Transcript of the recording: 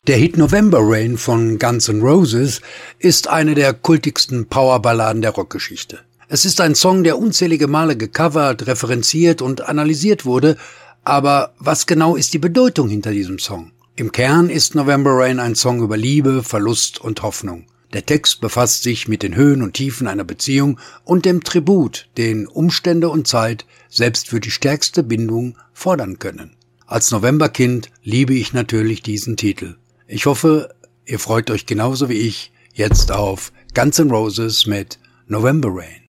Der Hit November Rain von Guns N' Roses ist eine der kultigsten Powerballaden der Rockgeschichte. Es ist ein Song, der unzählige Male gecovert, referenziert und analysiert wurde, aber was genau ist die Bedeutung hinter diesem Song? Im Kern ist November Rain ein Song über Liebe, Verlust und Hoffnung. Der Text befasst sich mit den Höhen und Tiefen einer Beziehung und dem Tribut, den Umstände und Zeit selbst für die stärkste Bindung fordern können. Als Novemberkind liebe ich natürlich diesen Titel. Ich hoffe, ihr freut euch genauso wie ich jetzt auf Guns N' Roses mit November Rain.